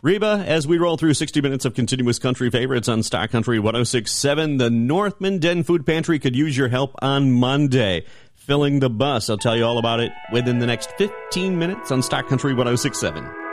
Reba, as we roll through 60 minutes of continuous country favorites on Stock Country 106.7, the Northman Den Food Pantry could use your help on Monday. Filling the bus. I'll tell you all about it within the next 15 minutes on Stock Country 106.7.